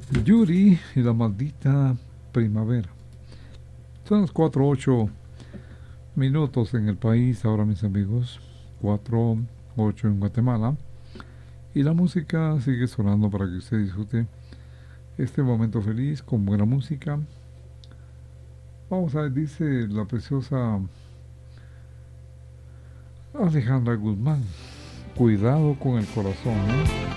Yuri y la maldita primavera. Son las 4:08 en el país ahora, mis amigos. 4:08 en Guatemala. Y la música sigue sonando para que usted disfrute este momento feliz con buena música. Vamos a ver, dice la preciosa Alejandra Guzmán. Cuidado con el corazón, ¿eh?